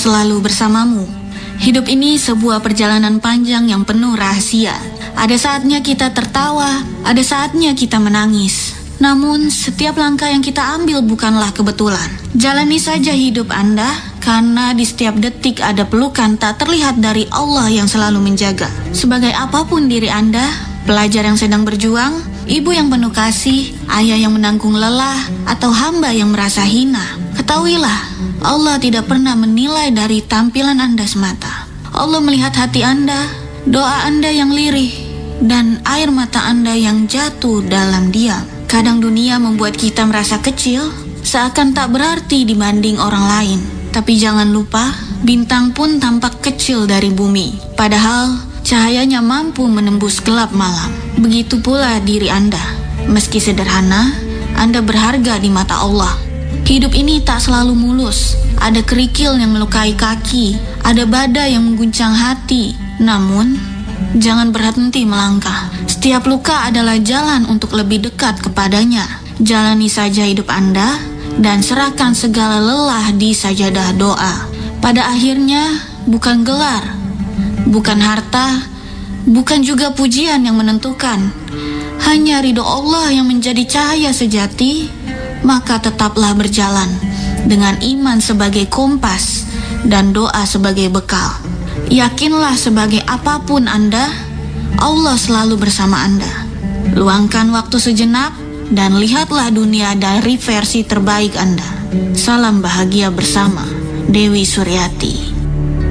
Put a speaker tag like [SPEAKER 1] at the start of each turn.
[SPEAKER 1] selalu bersamamu. Hidup ini sebuah perjalanan panjang yang penuh rahasia. Ada saatnya kita tertawa, ada saatnya kita menangis. Namun, setiap langkah yang kita ambil bukanlah kebetulan. Jalani saja hidup Anda, karena di setiap detik ada pelukan tak terlihat dari Allah yang selalu menjaga. Sebagai apapun diri Anda, pelajar yang sedang berjuang, ibu yang penuh kasih, ayah yang menanggung lelah, atau hamba yang merasa hina, ketahuilah, Allah tidak pernah menilai dari tampilan Anda semata. Allah melihat hati Anda, doa Anda yang lirih, dan air mata Anda yang jatuh dalam diam. Kadang dunia membuat kita merasa kecil, seakan tak berarti dibanding orang lain. Tapi jangan lupa, bintang pun tampak kecil dari bumi. Padahal, cahayanya mampu menembus gelap malam. Begitu pula diri Anda. Meski sederhana, Anda berharga di mata Allah. Hidup ini tak selalu mulus. Ada kerikil yang melukai kaki, ada badai yang mengguncang hati. Namun, jangan berhenti melangkah. Setiap luka adalah jalan untuk lebih dekat kepadanya. Jalani saja hidup Anda dan serahkan segala lelah di sajadah doa. Pada akhirnya, bukan gelar, bukan harta, bukan juga pujian yang menentukan. Hanya ridho Allah yang menjadi cahaya sejati. Maka tetaplah berjalan dengan iman sebagai kompas dan doa sebagai bekal. Yakinlah sebagai apapun Anda, Allah selalu bersama Anda. Luangkan waktu sejenak dan lihatlah dunia dari versi terbaik Anda. Salam bahagia bersama, Dewi Suryati.